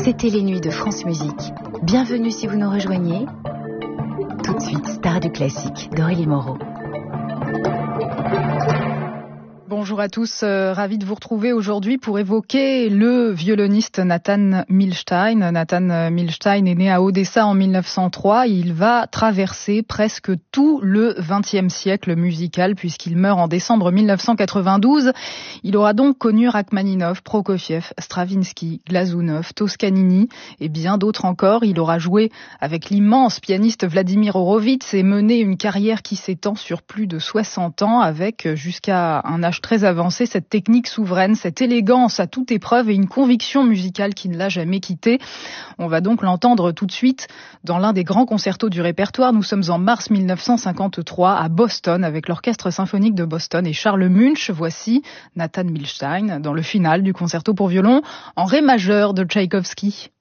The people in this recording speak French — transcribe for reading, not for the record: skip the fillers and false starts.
C'était les nuits de France Musique. Bienvenue si vous nous rejoignez. Tout de suite, Star du classique d'Aurélie Moreau. Bonjour à tous, ravi de vous retrouver aujourd'hui pour évoquer le violoniste Nathan Milstein. Nathan Milstein est né à Odessa en 1903. Il va traverser presque tout le XXe siècle musical puisqu'il meurt en décembre 1992. Il aura donc connu Rachmaninov, Prokofiev, Stravinsky, Glazunov, Toscanini et bien d'autres encore. Il aura joué avec l'immense pianiste Vladimir Horowitz et mené une carrière qui s'étend sur plus de 60 ans avec jusqu'à un âge très avancé, cette technique souveraine, cette élégance à toute épreuve et une conviction musicale qui ne l'a jamais quitté. On va donc l'entendre tout de suite dans l'un des grands concertos du répertoire. Nous sommes en mars 1953 à Boston avec l'Orchestre symphonique de Boston et Charles Munch. Voici Nathan Milstein dans le final du concerto pour violon en ré majeur de Tchaïkovski.